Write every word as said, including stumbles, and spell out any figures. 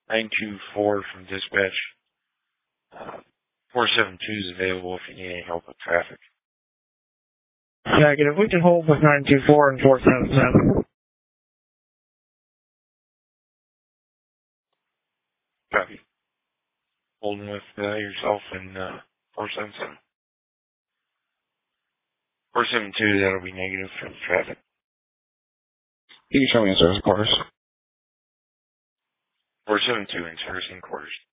nine two four from dispatch. Uh, four seven two is available if you need any help with traffic. Negative. We can hold with nine two four and four seven seven. Copy. Holding with uh, yourself and uh, four seven seven. four seven two, that'll be negative for the traffic. You can show me in service quarters. four seven two in servicing quarters.